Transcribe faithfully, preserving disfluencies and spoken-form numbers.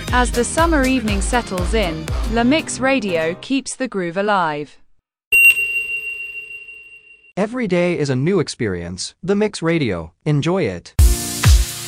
As the summer evening settles in, La Mix Radio keeps the groove alive. Every day is a new experience. The Mix Radio. Enjoy it.